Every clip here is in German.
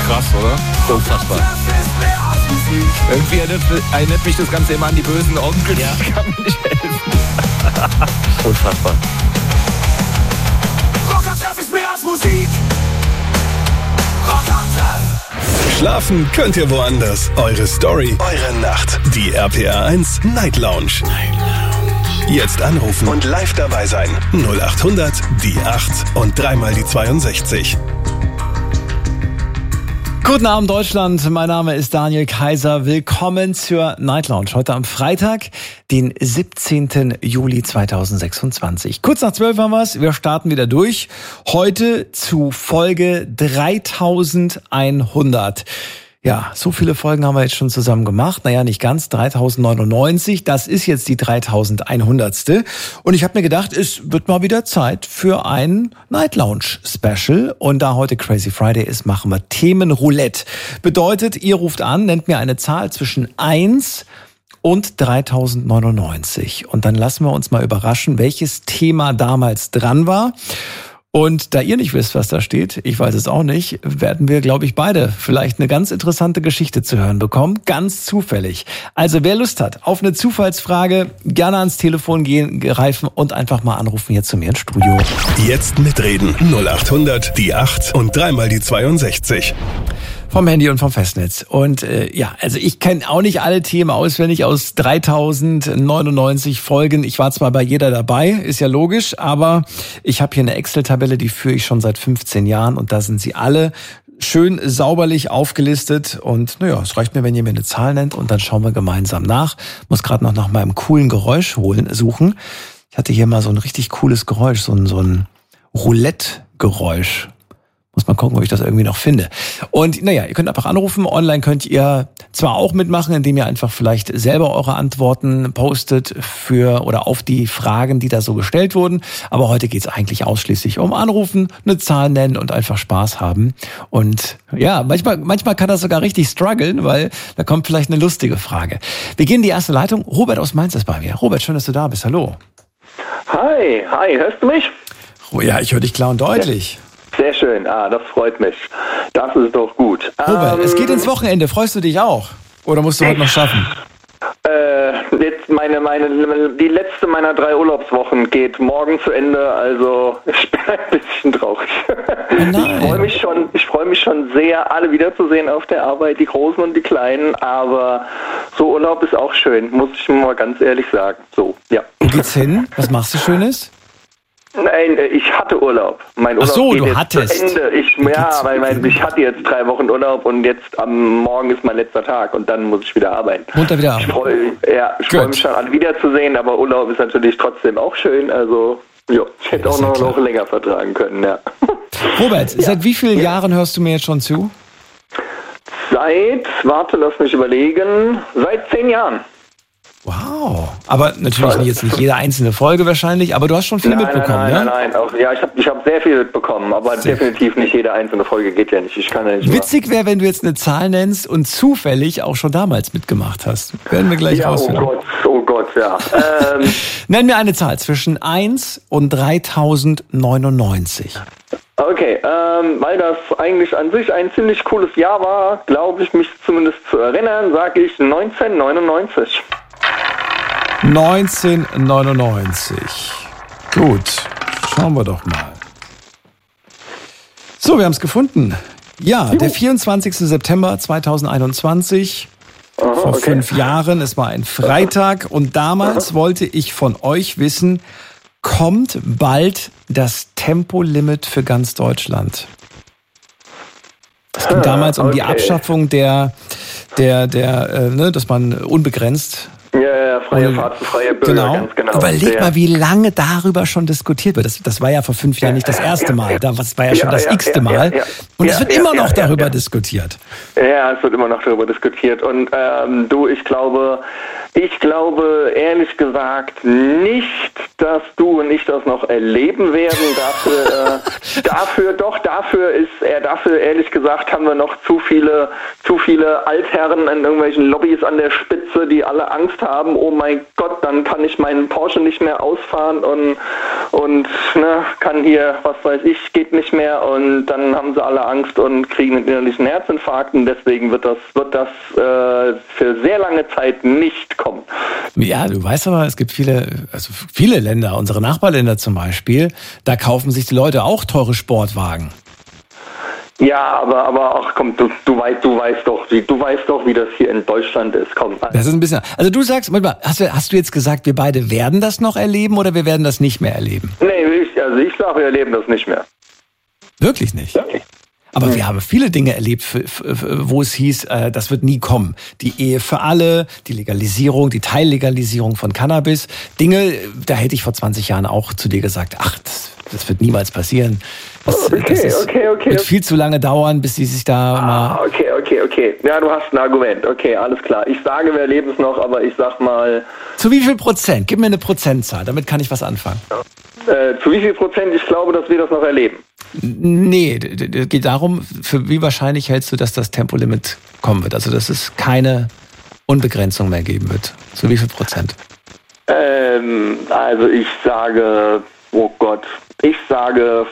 krass, oder? Unfassbar. Irgendwie erinnert mich das Ganze immer an die bösen Onkels. Ja. Ich kann mir nicht helfen. Unfassbar. Rockantreff ist mehr als Musik. Rockantreff. Schlafen könnt ihr woanders. Eure Story, eure Nacht. Die RPR 1 Night Lounge. Jetzt anrufen und live dabei sein. 0800 die 8 und dreimal die 62. Guten Abend Deutschland, mein Name ist Daniel Kaiser. Willkommen zur Night Lounge. Heute am Freitag, den 17. Juli 2026. Kurz nach 12 haben wir's. Wir starten wieder durch. Heute zu Folge 3100. Ja, so viele Folgen haben wir jetzt schon zusammen gemacht. Naja, nicht ganz, 3099. Das ist jetzt die 3100. Und ich habe mir gedacht, es wird mal wieder Zeit für ein Night Lounge Special. Und da heute Crazy Friday ist, machen wir Themenroulette. Bedeutet, ihr ruft an, nennt mir eine Zahl zwischen 1 und 3099. Und dann lassen wir uns mal überraschen, welches Thema damals dran war. Und da ihr nicht wisst, was da steht, ich weiß es auch nicht, werden wir, glaube ich, beide vielleicht eine ganz interessante Geschichte zu hören bekommen. Ganz zufällig. Also wer Lust hat auf eine Zufallsfrage, gerne ans Telefon greifen und einfach mal anrufen hier zu mir ins Studio. Jetzt mitreden. 0800 die 8 und dreimal die 62. Vom Handy und vom Festnetz. Und also ich kenne auch nicht alle Themen auswendig aus 3099 Folgen. Ich war zwar bei jeder dabei, ist ja logisch, aber ich habe hier eine Excel-Tabelle, die führe ich schon seit 15 Jahren und da sind sie alle schön sauberlich aufgelistet. Und naja, es reicht mir, wenn ihr mir eine Zahl nennt und dann schauen wir gemeinsam nach. Muss gerade noch nach meinem coolen Geräusch suchen. Ich hatte hier mal so ein richtig cooles Geräusch, so ein Roulette-Geräusch. Muss mal gucken, ob ich das irgendwie noch finde. Und naja, ihr könnt einfach anrufen. Online könnt ihr zwar auch mitmachen, indem ihr einfach vielleicht selber eure Antworten postet für oder auf die Fragen, die da so gestellt wurden. Aber heute geht's eigentlich ausschließlich um Anrufen, eine Zahl nennen und einfach Spaß haben. Und ja, manchmal kann das sogar richtig strugglen, weil da kommt vielleicht eine lustige Frage. Wir gehen in die erste Leitung. Robert aus Mainz ist bei mir. Robert, schön, dass du da bist. Hallo. Hi, hörst du mich? Oh ja, ich höre dich klar und deutlich. Sehr schön, das freut mich. Das ist doch gut. Robert, es geht ins Wochenende. Freust du dich auch? Oder musst du heute noch schaffen? Jetzt die letzte meiner 3 Urlaubswochen geht morgen zu Ende, also ich bin ein bisschen traurig. Oh nein. Ich freue mich schon sehr, alle wiederzusehen auf der Arbeit, die Großen und die Kleinen, aber so Urlaub ist auch schön, muss ich mal ganz ehrlich sagen. So, ja. Wo geht's hin? Was machst du Schönes? Nein, ich hatte Urlaub. Mein Urlaub geht du jetzt hattest. zu Ende. Ich hatte jetzt 3 Wochen Urlaub und jetzt am Morgen ist mein letzter Tag und dann muss ich wieder arbeiten. Montag wieder arbeiten. Ich freue mich schon, alle wiederzusehen, aber Urlaub ist natürlich trotzdem auch schön. Also, ja, ich hätte auch noch eine Woche länger vertragen können, ja. Robert, seit wie vielen Jahren hörst du mir jetzt schon zu? Lass mich überlegen, seit 10 Jahren. Wow. Aber natürlich jetzt nicht jede einzelne Folge wahrscheinlich, aber du hast schon viel mitbekommen, ne? Nein. Auch, ja, ich hab sehr viel mitbekommen, aber definitiv nicht jede einzelne Folge geht ja nicht. Ich kann ja nicht. Witzig wäre, wenn du jetzt eine Zahl nennst und zufällig auch schon damals mitgemacht hast. Werden wir gleich rausfinden. Oh Gott, ja. Nenn mir eine Zahl zwischen 1 und 3099. Okay, weil das eigentlich an sich ein ziemlich cooles Jahr war, glaube ich, mich zumindest zu erinnern, sage ich 1999. 1999. Gut, schauen wir doch mal. So, wir haben es gefunden. Ja, der 24. September 2021. Vor 5 Jahren. Es war ein Freitag und damals wollte ich von euch wissen, kommt bald das Tempolimit für ganz Deutschland? Es ging damals um die Abschaffung dass man unbegrenzt freie Fahrt für freie Bürger, ganz genau. Überleg mal, wie lange darüber schon diskutiert wird. Das war ja vor 5 Jahren nicht das erste Mal. Das war ja schon das x-te Mal. Und es wird immer noch darüber diskutiert. Ja, es wird immer noch darüber diskutiert. Und ich glaube ehrlich gesagt nicht, dass du und ich das noch erleben werden. Dafür ehrlich gesagt haben wir noch zu viele zu viele Altherren in irgendwelchen Lobbys an der Spitze, die alle Angst haben, oh mein Gott, dann kann ich meinen Porsche nicht mehr ausfahren und kann hier, was weiß ich, geht nicht mehr und dann haben sie alle Angst und kriegen einen innerlichen Herzinfarkt und deswegen wird das für sehr lange Zeit nicht kommen. Ja, du weißt aber, es gibt viele Länder, unsere Nachbarländer zum Beispiel, da kaufen sich die Leute auch teure Sportwagen. Ja, aber ach komm, du weißt doch, wie das hier in Deutschland ist. Komm. Das ist ein bisschen. Also du sagst, hast du jetzt gesagt, wir beide werden das noch erleben oder wir werden das nicht mehr erleben? Nee, ich sage, wir erleben das nicht mehr. Wirklich nicht? Okay. Aber wir haben viele Dinge erlebt, wo es hieß, das wird nie kommen. Die Ehe für alle, die Legalisierung, die Teillegalisierung von Cannabis. Dinge, da hätte ich vor 20 Jahren auch zu dir gesagt, ach, das wird niemals passieren. Das wird viel zu lange dauern, bis sie sich da mal... Okay. Ja, du hast ein Argument. Okay, alles klar. Ich sage, wir erleben es noch, aber ich sag mal... Zu wie viel Prozent? Gib mir eine Prozentzahl, damit kann ich was anfangen. Zu wie viel Prozent ich glaube, dass wir das noch erleben? Nee, es geht darum, für wie wahrscheinlich hältst du, dass das Tempolimit kommen wird? Also, dass es keine Unbegrenzung mehr geben wird. Zu wie viel Prozent? Also ich sage, oh Gott, ich sage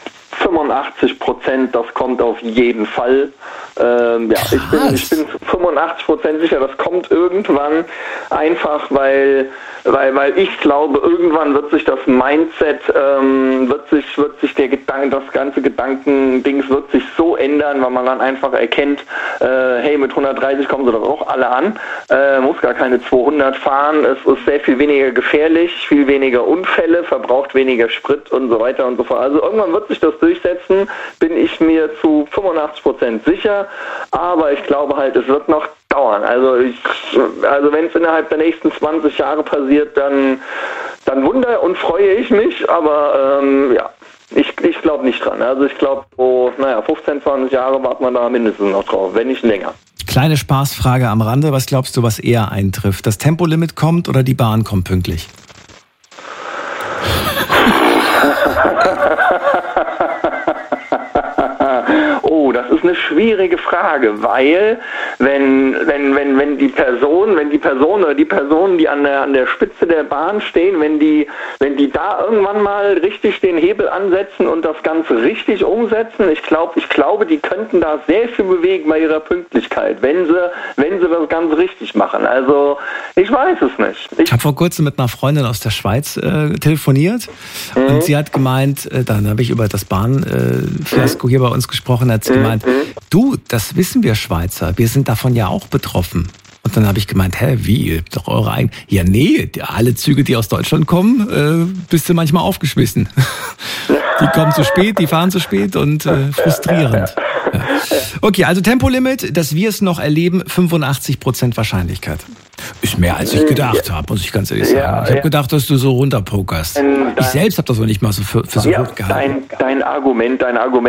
85%, das kommt auf jeden Fall. Ich bin 85% sicher, das kommt irgendwann, einfach weil ich glaube, irgendwann wird sich das Mindset, wird sich der Gedanke, das ganze Gedankendings wird sich so ändern, weil man dann einfach erkennt, hey, mit 130 kommen sie doch auch alle an, muss gar keine 200 fahren, es ist sehr viel weniger gefährlich, viel weniger Unfälle, verbraucht weniger Sprit und so weiter und so fort. Also irgendwann wird sich das durchsetzen, bin ich mir zu 85% sicher, aber ich glaube halt, es wird noch dauern. Also wenn es innerhalb der nächsten 20 Jahre passiert, dann wundere und freue ich mich, aber ich glaube nicht dran. Also ich glaube, 15, 20 Jahre wartet man da mindestens noch drauf, wenn nicht länger. Kleine Spaßfrage am Rande, was glaubst du, was eher eintrifft? Das Tempolimit kommt oder die Bahn kommt pünktlich? Oh, das ist eine schwierige Frage, weil wenn die Personen, die an der Spitze der Bahn stehen, wenn die da irgendwann mal richtig den Hebel ansetzen und das Ganze richtig umsetzen, ich glaube, die könnten da sehr viel bewegen bei ihrer Pünktlichkeit, wenn sie das Ganze richtig machen. Also ich weiß es nicht. Ich habe vor kurzem mit einer Freundin aus der Schweiz telefoniert und sie hat gemeint, dann habe ich über das Bahnfiasko hier bei uns gesprochen, hat sie gemeint, du, das wissen wir Schweizer, wir sind davon ja auch betroffen. Und dann habe ich gemeint, wie, doch eure eigenen? Ja, nee, alle Züge, die aus Deutschland kommen, bist du manchmal aufgeschmissen. Die kommen zu spät, die fahren zu spät und frustrierend. Ja. Okay, also Tempolimit, dass wir es noch erleben, 85% Wahrscheinlichkeit. Ist mehr, als ich gedacht habe, muss ich ganz ehrlich sagen. Ich habe gedacht, dass du so runterpokerst. Ich selbst habe das noch nicht mal so für so hoch gehalten. Dein Argument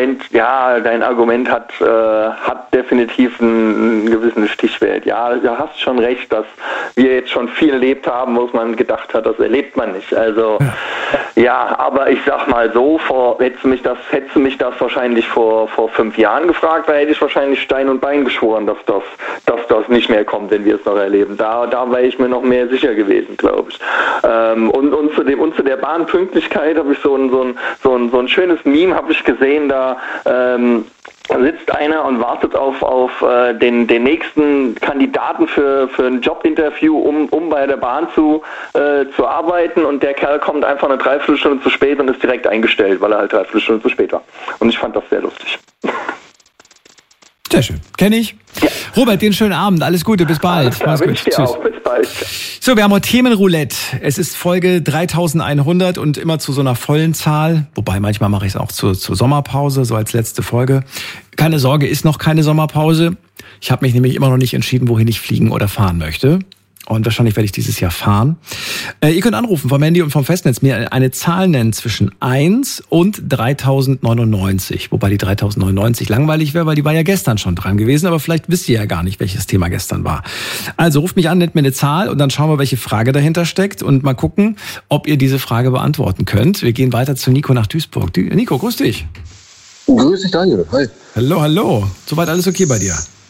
hat definitiv einen gewissen Stichwert. Ja, du hast schon recht, dass wir jetzt schon viel erlebt haben, wo man gedacht hat, das erlebt man nicht. Also aber ich sag mal so, hättest du mich das wahrscheinlich vor 5 Jahren gefragt, da hätte ich wahrscheinlich Stein und Bein geschworen, dass das nicht mehr kommt, wenn wir es noch erleben. Da wäre ich mir noch mehr sicher gewesen, glaube ich. Und zu der Bahnpünktlichkeit habe ich so ein schönes Meme habe ich gesehen, da sitzt einer und wartet auf den nächsten Kandidaten für ein Jobinterview, um bei der Bahn zu arbeiten, und der Kerl kommt einfach eine Dreiviertelstunde zu spät und ist direkt eingestellt, weil er halt 3 Stunden zu spät war. Und ich fand das sehr lustig. Sehr schön. Kenn ich. Ja. Robert, den schönen Abend. Alles Gute. Bis bald. Alles klar, tschüss. Auch. Bis bald. So, wir haben heute Themenroulette. Es ist Folge 3100 und immer zu so einer vollen Zahl. Wobei, manchmal mache ich es auch zur Sommerpause, so als letzte Folge. Keine Sorge, ist noch keine Sommerpause. Ich habe mich nämlich immer noch nicht entschieden, wohin ich fliegen oder fahren möchte. Und wahrscheinlich werde ich dieses Jahr fahren. Ihr könnt anrufen vom Handy und vom Festnetz, mir eine Zahl nennen zwischen 1 und 3099. Wobei die 3099 langweilig wäre, weil die war ja gestern schon dran gewesen. Aber vielleicht wisst ihr ja gar nicht, welches Thema gestern war. Also ruft mich an, nennt mir eine Zahl und dann schauen wir, welche Frage dahinter steckt. Und mal gucken, ob ihr diese Frage beantworten könnt. Wir gehen weiter zu Nico nach Duisburg. Nico, grüß dich. Grüß dich, Daniel. Hi. Hallo. Soweit alles okay bei dir?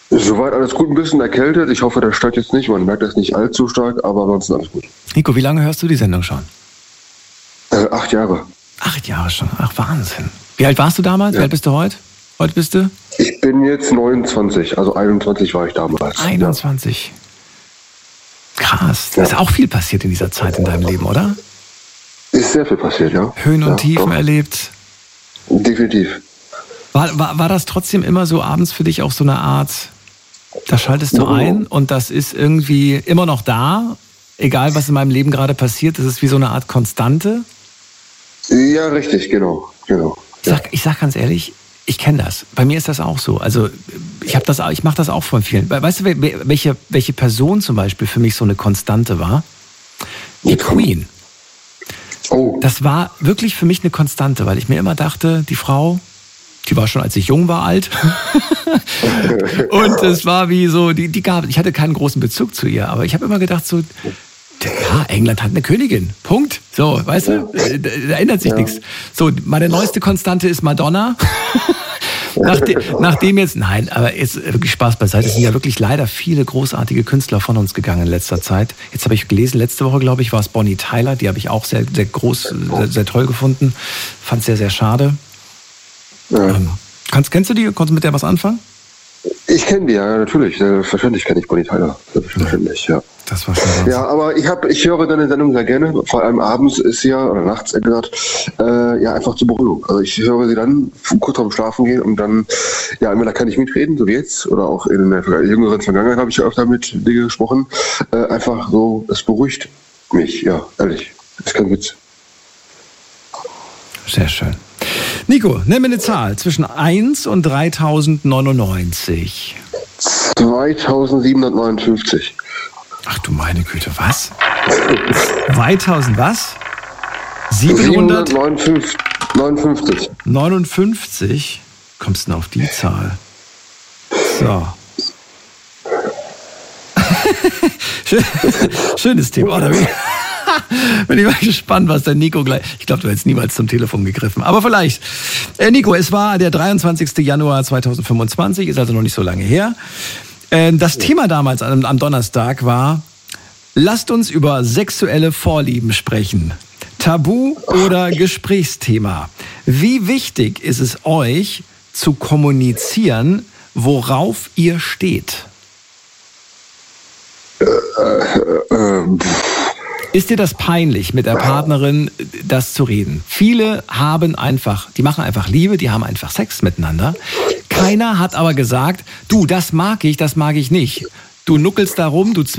Soweit alles gut, ein bisschen erkältet. Ich hoffe, das stört jetzt nicht. Man merkt das nicht allzu stark, aber ansonsten alles gut. Nico, wie lange hörst du die Sendung schon? 8 Jahre. 8 Jahre schon. Ach, Wahnsinn. Wie alt warst du damals? Ja. Wie alt bist du heute? Heute bist du? Ich bin jetzt 29, also 21 war ich damals. 21. Ja. Krass. Da ist auch viel passiert in dieser Zeit in deinem Leben, oder? Ist sehr viel passiert, ja. Höhen und Tiefen erlebt. Definitiv. War das trotzdem immer so abends für dich auch so eine Art, da schaltest du ein und das ist irgendwie immer noch da, egal was in meinem Leben gerade passiert, das ist wie so eine Art Konstante? Ja, richtig, genau. Ich sag ganz ehrlich, ich kenne das. Bei mir ist das auch so. Also ich mache das auch von vielen. Weißt du, welche Person zum Beispiel für mich so eine Konstante war? Die Queen. Oh. Das war wirklich für mich eine Konstante, weil ich mir immer dachte, die Frau, die war schon, als ich jung war, alt. Und es war wie so, ich hatte keinen großen Bezug zu ihr, aber ich habe immer gedacht so, ja, England hat eine Königin. Punkt. So, weißt du, da ändert sich nichts. So, meine neueste Konstante ist Madonna. Nachdem jetzt, nein, aber jetzt wirklich Spaß beiseite. Es sind ja wirklich leider viele großartige Künstler von uns gegangen in letzter Zeit. Jetzt habe ich gelesen, letzte Woche, glaube ich, war es Bonnie Tyler. Die habe ich auch sehr, sehr groß, sehr toll gefunden. Fand es sehr, sehr schade. Ja. Kennst du die? Konntest du mit der was anfangen? Ich kenne die, ja, natürlich. Selbstverständlich kenne ich Bonnie Tyler. Selbstverständlich, ja. Das war schon ja, aber ich höre deine Sendung sehr gerne. Vor allem abends ist sie ja, oder nachts gesagt, ja, einfach zur Beruhigung. Also ich höre sie dann kurz vorm Schlafen gehen und dann, ja, entweder kann ich mitreden, so wie jetzt, oder auch in der jüngeren Vergangenheit habe ich ja öfter mit dir gesprochen. Einfach so, es beruhigt mich, ja, ehrlich. Das ist kein Witz. Sehr schön. Nico, nenn mir eine Zahl zwischen 1 und 3099. 2759. Ach du meine Güte, was? 2000 was? 759. 59? Kommst du denn auf die Zahl? So. Schönes Thema, oder wie? Bin ich mal gespannt, was der Nico gleich... Ich glaube, du hättest niemals zum Telefon gegriffen. Aber vielleicht. Nico, es war der 23. Januar 2025, ist also noch nicht so lange her. Das Thema damals am Donnerstag war, lasst uns über sexuelle Vorlieben sprechen. Tabu oder Gesprächsthema? Wie wichtig ist es euch, zu kommunizieren, worauf ihr steht? Ist dir das peinlich, mit der Partnerin das zu reden? Viele machen einfach Liebe, die haben einfach Sex miteinander. Keiner hat aber gesagt, du, das mag ich nicht. Du nuckelst da rum, du